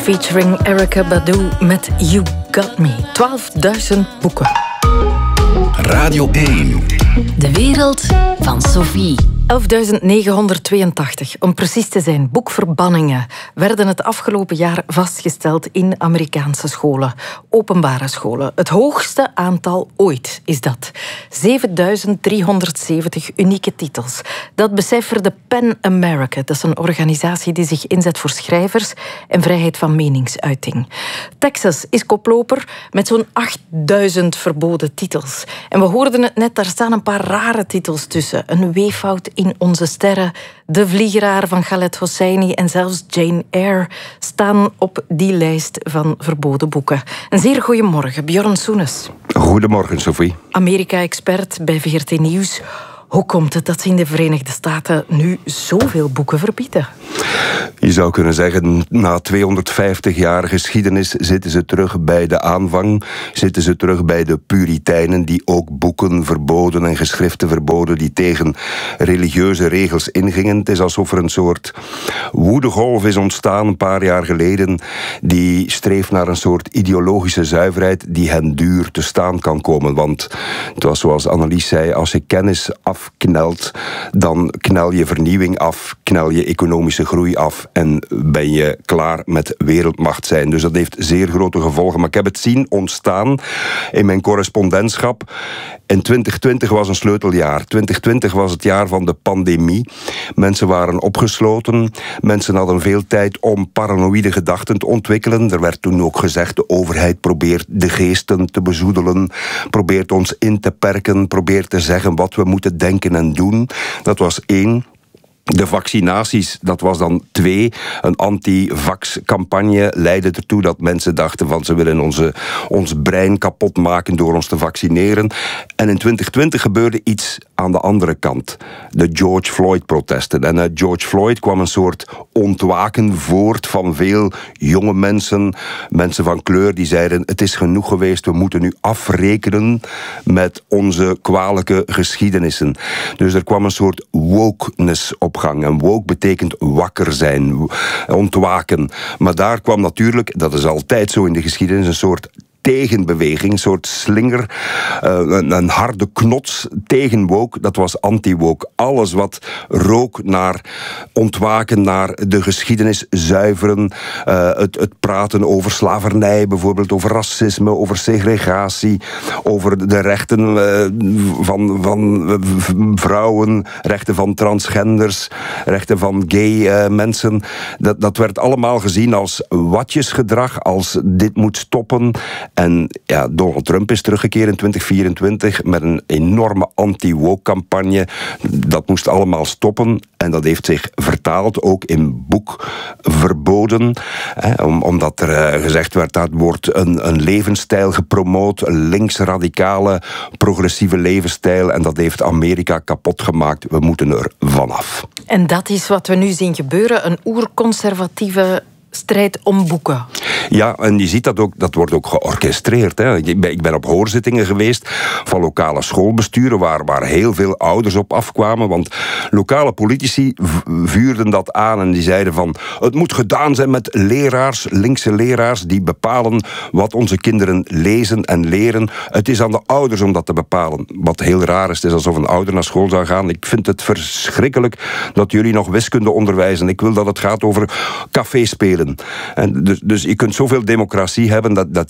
featuring Erykah Badu met You Got Me. 12.000 boeken. Radio 1. De wereld van Sophie. 11.982, om precies te zijn, boekverbanningen werden het afgelopen jaar vastgesteld in Amerikaanse scholen, openbare scholen. Het hoogste aantal ooit is dat. 7.370 unieke titels. Dat becijferde PEN America. Dat is een organisatie die zich inzet voor schrijvers en vrijheid van meningsuiting. Texas is koploper met zo'n 8.000 verboden titels. En we hoorden het net, daar staan een paar rare titels tussen. Een weeffout in onze sterren, De Vliegeraar van Khaled Hosseini en zelfs Jane Eyre staan op die lijst van verboden boeken. Een zeer goeiemorgen, Bjorn Soenes. Goedemorgen, Sophie. Amerika-expert bij VRT Nieuws. Hoe komt het dat ze in de Verenigde Staten nu zoveel boeken verbieden? Je zou kunnen zeggen, na 250 jaar geschiedenis zitten ze terug bij de aanvang. Zitten ze terug bij de Puritijnen die ook boeken verboden en geschriften verboden die tegen religieuze regels ingingen. Het is alsof er een soort woedegolf is ontstaan een paar jaar geleden die streeft naar een soort ideologische zuiverheid die hen duur te staan kan komen. Want het was zoals Annelies zei, als je kennis afknelt, dan knel je vernieuwing af, knel je economische groei af en ben je klaar met wereldmacht zijn. Dus dat heeft zeer grote gevolgen. Maar ik heb het zien ontstaan in mijn correspondentschap. En 2020 was een sleuteljaar. 2020 was het jaar van de pandemie. Mensen waren opgesloten. Mensen hadden veel tijd om paranoïde gedachten te ontwikkelen. Er werd toen ook gezegd, de overheid probeert de geesten te bezoedelen, probeert ons in te perken, probeert te zeggen wat we moeten denken en doen. Dat was 1. De vaccinaties, dat was dan 2. Een anti-vax-campagne leidde ertoe dat mensen dachten van ze willen ons brein kapot maken door ons te vaccineren. En in 2020 gebeurde iets aan de andere kant. De George Floyd-protesten. En uit George Floyd kwam een soort ontwaken voort van veel jonge mensen, mensen van kleur, die zeiden het is genoeg geweest, we moeten nu afrekenen met onze kwalijke geschiedenissen. Dus er kwam een soort wokeness op gang. En woke betekent wakker zijn, ontwaken. Maar daar kwam natuurlijk, dat is altijd zo in de geschiedenis, een soort tegenbeweging, een soort slinger, een harde knots tegen woke, dat was anti-woke. Alles wat rook naar ontwaken, naar de geschiedenis zuiveren, het praten over slavernij, bijvoorbeeld over racisme, over segregatie, over de rechten van vrouwen, rechten van transgenders, rechten van gay mensen. Dat werd allemaal gezien als watjesgedrag, als dit moet stoppen. En ja, Donald Trump is teruggekeerd in 2024 met een enorme anti-woke-campagne. Dat moest allemaal stoppen. En dat heeft zich vertaald ook in boekverboden. Omdat er gezegd werd dat wordt een levensstijl gepromoot. Een linksradicale, progressieve levensstijl. En dat heeft Amerika kapot gemaakt. We moeten er vanaf. En dat is wat we nu zien gebeuren. Een oerconservatieve strijd om boeken. Ja, en je ziet dat ook, dat wordt ook georchestreerd. Hè. Ik ben op hoorzittingen geweest van lokale schoolbesturen waar heel veel ouders op afkwamen, want lokale politici vuurden dat aan en die zeiden van het moet gedaan zijn met leraars, linkse leraars, die bepalen wat onze kinderen lezen en leren. Het is aan de ouders om dat te bepalen. Wat heel raar is, het is alsof een ouder naar school zou gaan. Ik vind het verschrikkelijk dat jullie nog wiskunde onderwijzen. Ik wil dat het gaat over café spelen. En dus je kunt zoveel democratie hebben dat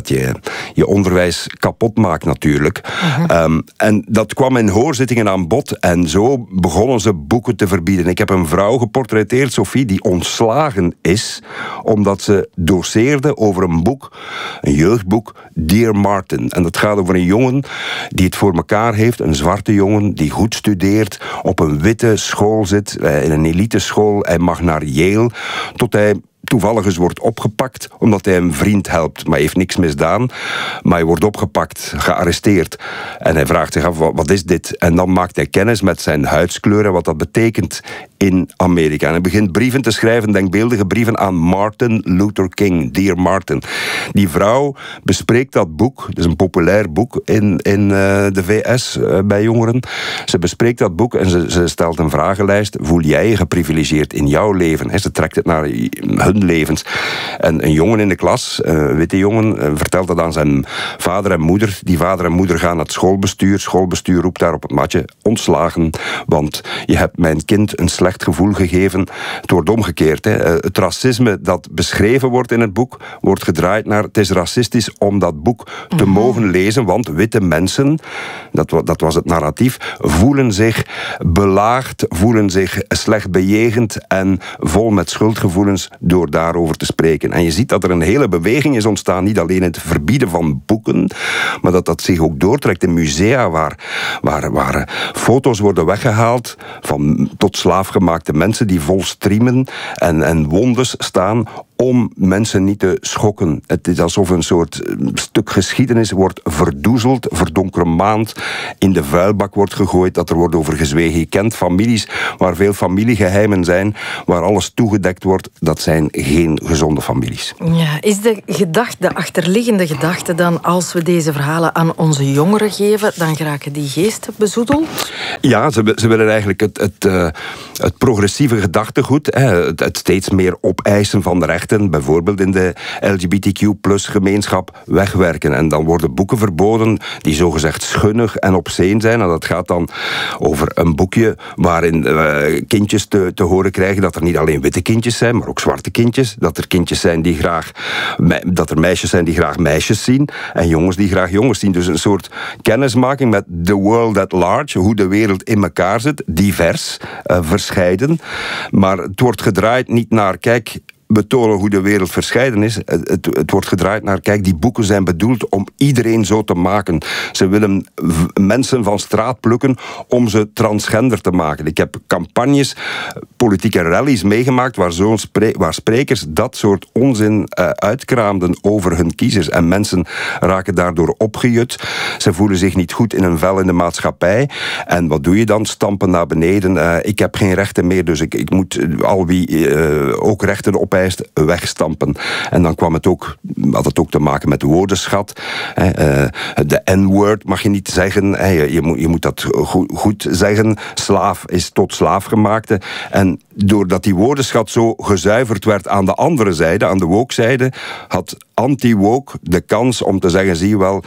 je onderwijs kapot maakt natuurlijk. En dat kwam in hoorzittingen aan bod en zo begonnen ze boeken te verbieden. Ik heb een vrouw geportretteerd, Sophie, die ontslagen is omdat ze doseerde over een boek, een jeugdboek, Dear Martin. En dat gaat over een jongen die het voor elkaar heeft, een zwarte jongen die goed studeert, op een witte school zit, in een eliteschool. Hij mag naar Yale, tot hij toevallig eens wordt opgepakt omdat hij een vriend helpt, maar hij heeft niks misdaan. Maar hij wordt opgepakt, gearresteerd. En hij vraagt zich af, wat is dit? En dan maakt hij kennis met zijn huidskleur en wat dat betekent in Amerika. En hij begint brieven te schrijven, denkbeeldige brieven aan Martin Luther King, Dear Martin. Die vrouw bespreekt dat boek, het is een populair boek in de VS bij jongeren. Ze bespreekt dat boek en ze stelt een vragenlijst. Voel jij je geprivilegeerd in jouw leven? Ze trekt het naar hun levens. En een jongen in de klas, een witte jongen, vertelt dat aan zijn vader en moeder. Die vader en moeder gaan naar het schoolbestuur. Schoolbestuur roept daar op het matje: ontslagen, want je hebt mijn kind een slecht gevoel gegeven. Het wordt omgekeerd. Hè. Het racisme dat beschreven wordt in het boek, wordt gedraaid naar: het is racistisch om dat boek te mogen lezen, want witte mensen, dat was het narratief, voelen zich belaagd, voelen zich slecht bejegend en vol met schuldgevoelens door daarover te spreken. En je ziet dat er een hele beweging is ontstaan, niet alleen in het verbieden van boeken, maar dat zich ook doortrekt in musea waar foto's worden weggehaald van tot slaafgemaakte mensen die vol striemen en wondes staan om mensen niet te schokken. Het is alsof een soort stuk geschiedenis wordt verdoezeld, verdonkermaand, in de vuilbak wordt gegooid, dat er wordt over gezwegen. Je kent families waar veel familiegeheimen zijn, waar alles toegedekt wordt. Dat zijn geen gezonde families. Ja, is de achterliggende gedachte dan, als we deze verhalen aan onze jongeren geven, dan geraken die geesten bezoedeld? Ja, ze willen eigenlijk het progressieve gedachtegoed, het steeds meer opeisen van de rechten, bijvoorbeeld in de LGBTQ+-gemeenschap, wegwerken. En dan worden boeken verboden die zogezegd schunnig en obsceen zijn. En dat gaat dan over een boekje waarin kindjes te horen krijgen dat er niet alleen witte kindjes zijn, maar ook zwarte kindjes. Dat er kindjes zijn dat er meisjes zijn die graag meisjes zien en jongens die graag jongens zien. Dus een soort kennismaking met the world at large, hoe de wereld in elkaar zit, divers, verscheiden. Maar het wordt gedraaid niet naar, kijk, we tonen hoe de wereld verscheiden is. Het wordt gedraaid naar, kijk, die boeken zijn bedoeld om iedereen zo te maken. Ze willen mensen van straat plukken om ze transgender te maken. Ik heb campagnes, politieke rallies meegemaakt waar sprekers dat soort onzin uitkraamden over hun kiezers. En mensen raken daardoor opgejut. Ze voelen zich niet goed in hun vel in de maatschappij. En wat doe je dan? Stampen naar beneden. Ik heb geen rechten meer, dus ik moet al wie ook rechten opeist wegstampen. En dan had het ook te maken met de woordenschat. De N-word mag je niet zeggen. Je moet dat goed zeggen. Slaaf is tot slaafgemaakte. En doordat die woordenschat zo gezuiverd werd aan de andere zijde, aan de woke-zijde, had anti-woke de kans om te zeggen, zie je wel,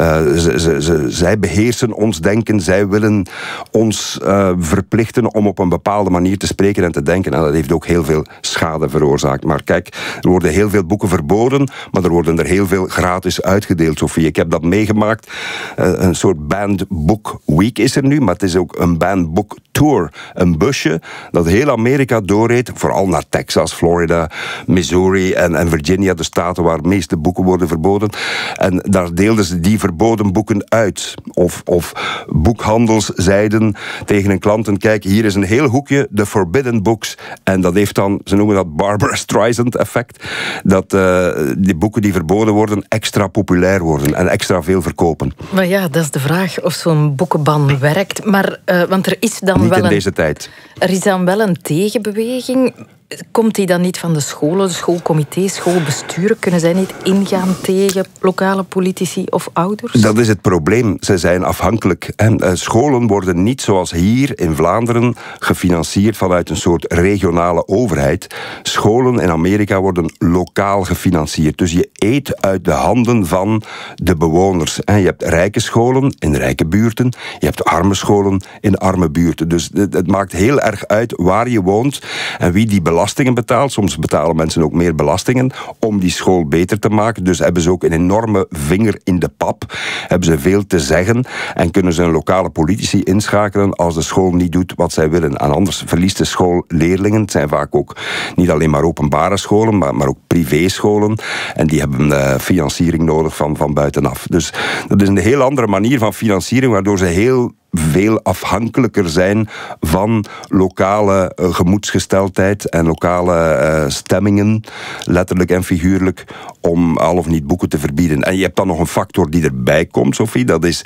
zij beheersen ons denken, zij willen ons verplichten om op een bepaalde manier te spreken en te denken. En dat heeft ook heel veel schade veroorzaakt. Maar kijk, er worden heel veel boeken verboden, maar er worden er heel veel gratis uitgedeeld, Sophie. Ik heb dat meegemaakt. Een soort banned book week is er nu, maar het is ook een banned book tour. Een busje dat heel Amerika doorreed, vooral naar Texas, Florida, Missouri en Virginia, de staten waar de meeste boeken worden verboden. En daar deelden ze die verboden boeken uit. Of boekhandels zeiden tegen hun klanten, kijk, hier is een heel hoekje, de forbidden books. En dat heeft dan, ze noemen dat Barbara Streisand effect, dat die boeken die verboden worden extra populair worden en extra veel verkopen. Maar ja, dat is de vraag of zo'n boekenban werkt. Maar, want er is dan niet wel in deze tijd. Er is dan wel een tegenbeweging. Komt die dan niet van de scholen, de schoolcomité's, schoolbesturen? Kunnen zij niet ingaan tegen lokale politici of ouders? Dat is het probleem. Ze zijn afhankelijk. En scholen worden niet zoals hier in Vlaanderen gefinancierd vanuit een soort regionale overheid. Scholen in Amerika worden lokaal gefinancierd. Dus je eet uit de handen van de bewoners. Je hebt rijke scholen in rijke buurten. Je hebt arme scholen in arme buurten. Dus het maakt heel erg uit waar je woont en wie die belastingen betaalt. Soms betalen mensen ook meer belastingen om die school beter te maken. Dus hebben ze ook een enorme vinger in de pap. Hebben ze veel te zeggen en kunnen ze een lokale politici inschakelen als de school niet doet wat zij willen. En anders verliest de school leerlingen. Het zijn vaak ook niet alleen maar openbare scholen, maar ook privéscholen. En die hebben financiering nodig van buitenaf. Dus dat is een heel andere manier van financiering, waardoor ze heel veel afhankelijker zijn van lokale gemoedsgesteldheid en lokale stemmingen, letterlijk en figuurlijk, om al of niet boeken te verbieden. En je hebt dan nog een factor die erbij komt, Sophie. Dat is,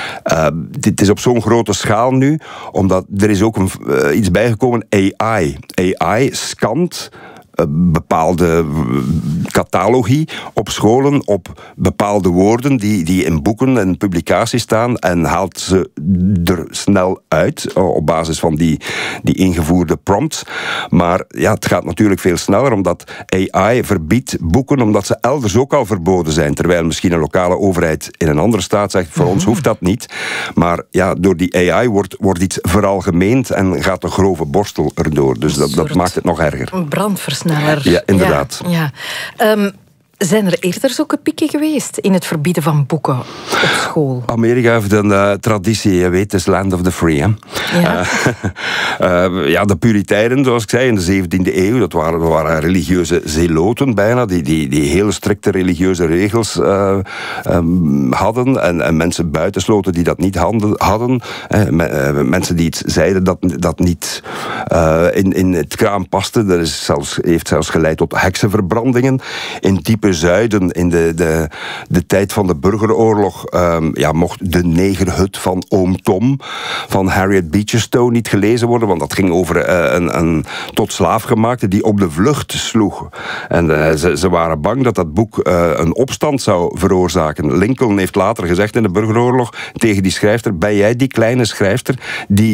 dit is op zo'n grote schaal nu, omdat er is ook iets bijgekomen, AI. AI scant bepaalde catalogie op scholen, op bepaalde woorden die in boeken en publicaties staan en haalt ze er snel uit op basis van die ingevoerde prompts. Maar ja, het gaat natuurlijk veel sneller, omdat AI verbiedt boeken omdat ze elders ook al verboden zijn, terwijl misschien een lokale overheid in een andere staat zegt, voor ons hoeft dat niet. Maar ja, door die AI wordt iets veralgemeend en gaat de grove borstel erdoor. Dus dat maakt het nog erger. Een brandversneller. Ja, inderdaad. Ja. Zijn er eerder zulke pieken geweest in het verbieden van boeken op school? Amerika heeft een traditie, je weet, het is land of the free. Hè? Ja. De Puritijnen, zoals ik zei, in de 17e eeuw, dat waren religieuze zeloten bijna, die hele strikte religieuze regels hadden en mensen buitensloten die dat niet hadden. Mensen die iets zeiden dat niet in het kraam paste, heeft zelfs geleid tot heksenverbrandingen. In diepe zuiden, in de tijd van de burgeroorlog, mocht De Negerhut van Oom Tom van Harriet Beecher Stowe niet gelezen worden, want dat ging over een tot slaafgemaakte die op de vlucht sloeg. En ze waren bang dat dat boek een opstand zou veroorzaken. Lincoln heeft later gezegd in de burgeroorlog tegen die schrijfster, ben jij die kleine schrijfster die